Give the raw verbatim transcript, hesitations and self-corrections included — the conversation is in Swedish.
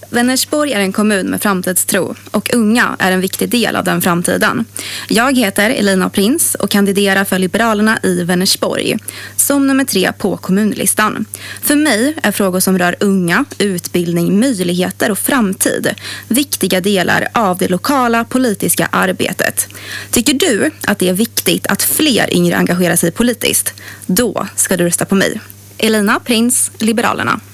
Vänersborg är en kommun med framtidstro och unga är en viktig del av den framtiden. Jag heter Elina Prins och kandiderar för Liberalerna i Vänersborg som nummer tre på kommunlistan. För mig är frågor som rör unga, utbildning, möjligheter och framtid viktiga delar av det lokala politiska arbetet. Tycker du att det är viktigt att fler yngre engagerar sig politiskt? Då ska du rösta på mig. Elina Prins, Liberalerna.